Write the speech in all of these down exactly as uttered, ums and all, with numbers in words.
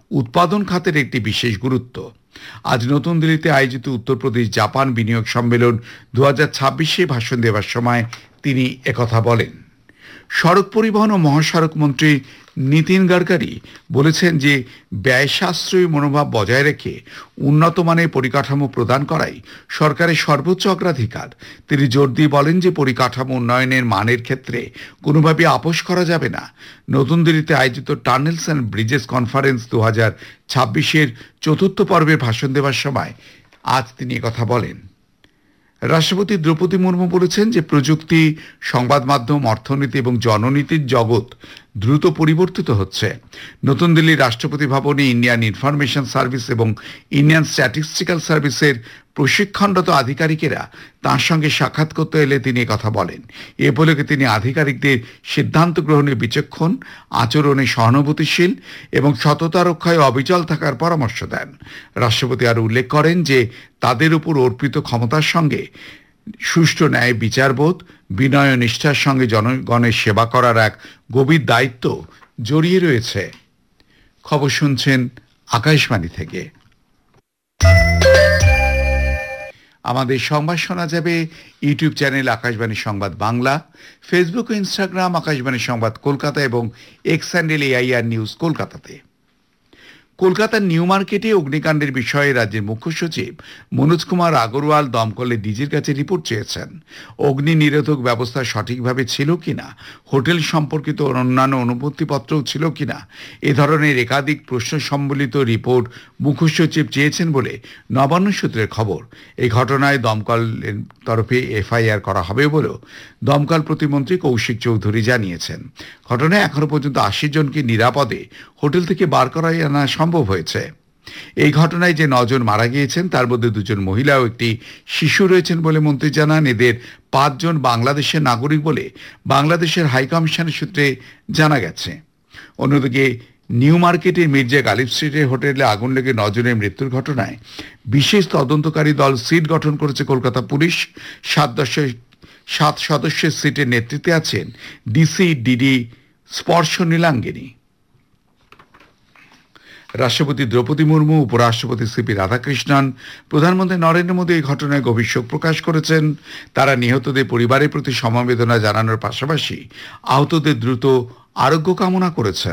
উৎপাদন খাতের একটি বিশেষ গুরুত্ব। আজ নতুন দিল্লিতে আয়োজিত উত্তরপ্রদেশ জাপান বিনিয়োগ সম্মেলন দু হাজার ছাব্বিশে ভাষণ দেওয়ার সময় তিনি একথা বলেন। সড়ক পরিবহন ও মহাসড়ক মন্ত্রী নীতিন গডকরি বলেছেন যে ব্যয় সাশ্রয়ী মনোভাব বজায় রেখে উন্নত মানের পরিকাঠামো প্রদান করাই সরকারের সর্বোচ্চ অগ্রাধিকার। তিনি জোর দিয়ে বলেন যে পরিকাঠামো উন্নয়নের মানের ক্ষেত্রে কোনোভাবে আপোষ করা যাবে না। নতুন দিল্লিতে আয়োজিত টানেলস অ্যান্ড ব্রিজেস কনফারেন্স দু হাজার ছাব্বিশের চতুর্থ পর্বে ভাষণ দেওয়ার সময় আজ তিনি একথা বলেন। রাষ্ট্রপতি দ্রৌপদী মুর্মু বলেছেন যে প্রযুক্তি, সংবাদ মাধ্যম, অর্থনীতি এবং জননীতির জগৎ দ্রুত পরিবর্তিত হচ্ছে। নতুন দিল্লির রাষ্ট্রপতি ভবনে ইন্ডিয়ান ইনফরমেশন সার্ভিস এবং ইন্ডিয়ান স্ট্যাটিস্টিক্যাল সার্ভিসের প্রশিক্ষণরত আধিকারিকেরা তাঁর সঙ্গে সাক্ষাৎ করতে এলে তিনি কথা বলেন। এ উপলক্ষে তিনি আধিকারিকদের সিদ্ধান্ত গ্রহণে বিচক্ষণ, আচরণে সহানুভূতিশীল এবং সততা রক্ষায় অবিচল থাকার পরামর্শ দেন। রাষ্ট্রপতি আরও উল্লেখ করেন যে তাদের উপর অর্পিত ক্ষমতার সঙ্গে সুষ্ঠু ন্যায় বিচারবোধ, বিনয় ও নিষ্ঠার সঙ্গে জনগণের সেবা করার এক গভীর দায়িত্ব জড়িয়ে রয়েছে। খবর শুনছেন আকাশবাণী থেকে। আমাদের সংবাদ শোনা যাবে ইউটিউব চ্যানেল আকাশবাণী সংবাদ বাংলা, ফেসবুক ও ইনস্টাগ্রাম আকাশবাণী সংবাদ কলকাতা এবং এক্স হ্যান্ডেল এআইআর নিউজ কলকাতাতে। কলকাতার নিউ মার্কেটে অগ্নিকাণ্ডের বিষয়ে রাজ্যের মুখ্য সচিব মনোজ কুমার আগরওয়াল দমকলের ডিজির কাছে রিপোর্ট চেয়েছেন। অগ্নি নিরোধক ব্যবস্থা সঠিকভাবে ছিল কিনা, হোটেল সম্পর্কিত অন্যান্য অনুমতিপত্রও ছিল কিনা, এ ধরনের একাধিক প্রশ্ন সম্বলিত রিপোর্ট মুখ্য সচিব চেয়েছেন বলে নবান্ন সূত্রের খবর। এই ঘটনায় দমকলের তরফে এফআইআর করা হবে বলেও দমকল প্রতিমন্ত্রী কৌশিক চৌধুরী জানিয়েছেন। ঘটনায় এখনো পর্যন্ত আশি জনকে নিরাপদে হোটেল থেকে বার করাই আনা সম্ভব হয়েছে। এই ঘটনায় যে নজন মারা গিয়েছেন তার মধ্যে দুজন মহিলা ও একটি শিশু রয়েছেন বলে মন্ত্রী জানান। এদের পাঁচজন বাংলাদেশের নাগরিক বলে বাংলাদেশের হাইকমিশনের সূত্রে জানা গেছে। অন্যদিকে নিউ মার্কেটের মির্জা গালিব স্ট্রিটের হোটেলে আগুন লেগে নজনের মৃত্যুর ঘটনায় বিশেষ তদন্তকারী দল সিট গঠন করেছে কলকাতা পুলিশ। সাত দশের সাত সদস্যের সিটের নেতৃত্বে আছেন ডিসি ডিডি স্পর্শ নীলাঙ্গিনী। রাষ্ট্রপতি দ্রৌপদী মুর্মু, উপরাষ্ট্রপতি সিপি রাধাকৃষ্ণন, প্রধানমন্ত্রী নরেন্দ্র মোদী এই ঘটনায় গভীর শোক প্রকাশ করেছেন। তারা নিহতদের পরিবারের প্রতি সমবেদনা জানানোর পাশাপাশি আহতদের দ্রুত আরোগ্য কামনা করেছেন।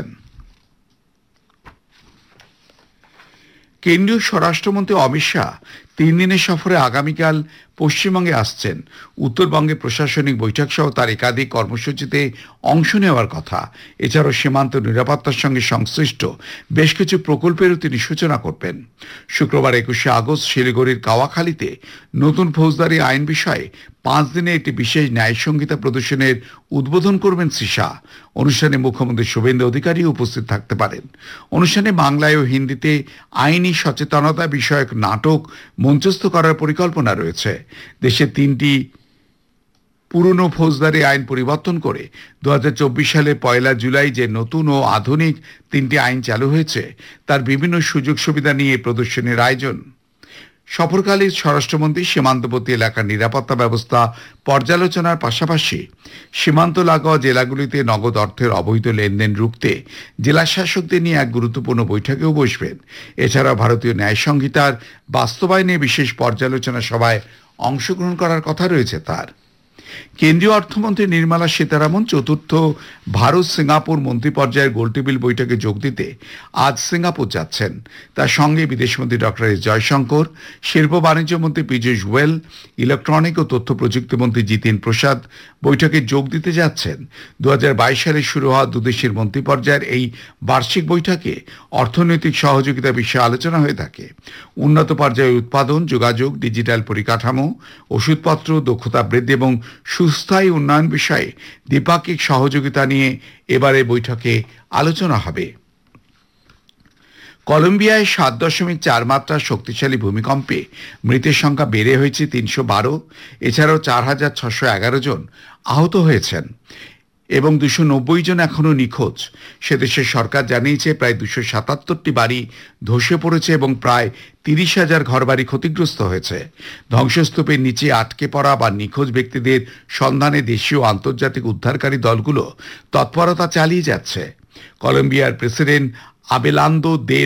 কেন্দ্রীয় স্বরাষ্ট্রমন্ত্রী অমিত শাহ তিন দিনের সফরে আগামীকাল পশ্চিমবঙ্গে আসছেন। উত্তরবঙ্গে প্রশাসনিক বৈঠক সহ তার একাধিক কর্মসূচিতে অংশ নেওয়ার কথা। এছাড়াও সীমান্ত নিরাপত্তার সঙ্গে সংশ্লিষ্ট বেশ কিছু প্রকল্পেরও তিনি সূচনা করবেন। শুক্রবার একুশে আগস্ট শিলিগুড়ির কাওয়াখালীতে নতুন ফৌজদারি আইন বিষয়ে পাঁচ দিনে একটি বিশেষ ন্যায় সংহিতা প্রদর্শনের উদ্বোধন করবেন শ্রী শাহ। অনুষ্ঠানে মুখ্যমন্ত্রী শুভেন্দু অধিকারী উপস্থিত থাকতে পারেন। অনুষ্ঠানে বাংলায় ও হিন্দিতে আইনি সচেতনতা বিষয়ক নাটক মঞ্চস্থ করার পরিকল্পনা রয়েছে। দেশের তিনটি পুরনো ফৌজদারি আইন পরিবর্তন করে দু হাজার চব্বিশ সালে পয়লা জুলাই যে নতুন ও আধুনিক তিনটি আইন চালু হয়েছে তার বিভিন্ন সুযোগ সুবিধা নিয়ে প্রদর্শনীর আয়োজন। সফরকালে স্বরাষ্ট্রমন্ত্রী সীমান্তবর্তী এলাকার নিরাপত্তা ব্যবস্থা পর্যালোচনার পাশাপাশি সীমান্ত লাগোয়া জেলাগুলিতে নগদ অর্থের অবৈধ লেনদেন রুখতে জেলা শাসকদের নিয়ে এক গুরুত্বপূর্ণ বৈঠকেও বসবেন। এছাড়াও ভারতীয় ন্যায় সংহিতার বাস্তবায়নে বিশেষ পর্যালোচনা সভায় অংশগ্রহণ করার কথা রয়েছে তার। কেন্দ্রীয় অর্থমন্ত্রী নির্মলা সীতারামন চতুর্থ ভারত সিঙ্গাপুর মন্ত্রী পর্যায়ের গোলটেবিল বৈঠকে যোগ দিতে আজ সিঙ্গাপুর যাচ্ছেন। তার সঙ্গে বিদেশমন্ত্রী ডক্টর এস জয়শঙ্কর, শিল্প বাণিজ্য মন্ত্রী পীযূষ গোয়েল, ইলেকট্রনিক ও তথ্য প্রযুক্তি মন্ত্রী জিতেন প্রসাদ বৈঠকে যোগ দিতে যাচ্ছেন। দু হাজার বাইশ সালে শুরু হওয়া দুদেশের মন্ত্রী পর্যায়ের এই বার্ষিক বৈঠকে অর্থনৈতিক সহযোগিতা বিষয়ে আলোচনা হয়ে থাকে। উন্নত পর্যায়ে উৎপাদন, যোগাযোগ, ডিজিটাল পরিকাঠামো, ওষুধপত্র, দক্ষতা বৃদ্ধি এবং সুস্থায়ী উন্নয়ন বিষয়ে দ্বিপাক্ষিক সহযোগিতা নিয়ে এবারে বৈঠকে আলোচনা হবে। কলম্বিয়ায় সাত দশমিক চার মাত্রার শক্তিশালী ভূমিকম্পে মৃতের সংখ্যা বেড়ে হয়েছে তিনশো বারো। এছাড়াও চার হাজার ছশো এগারো জন আহত হয়েছেন এবং দুশো নব্বই জন এখনও নিখোঁজ। সে দেশের সরকার জানিয়েছে প্রায় দুশো সাতাত্তরটি বাড়ি ধসে পড়েছে এবং প্রায় তিরিশ হাজার ঘরবাড়ি ক্ষতিগ্রস্ত হয়েছে। ধ্বংসস্তূপের নিচে আটকে পড়া বা নিখোঁজ ব্যক্তিদের সন্ধানে দেশীয় ও আন্তর্জাতিক উদ্ধারকারী দলগুলো তৎপরতা চালিয়ে যাচ্ছে। কলম্বিয়ার প্রেসিডেন্ট আবেলান্দো দে